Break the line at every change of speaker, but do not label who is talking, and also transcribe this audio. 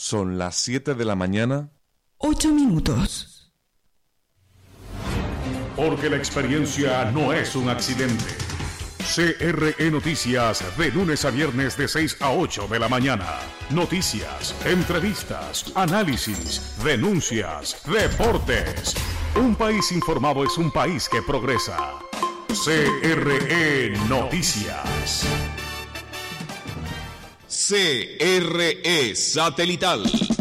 Son las 7 de la mañana.
8 minutos.
Porque la experiencia no es un accidente. CRE Noticias, de lunes a viernes de 6 a 8 de la mañana. Noticias, entrevistas, análisis, denuncias, deportes. Un país informado es un país que progresa. CRE Noticias.
CRE Satelital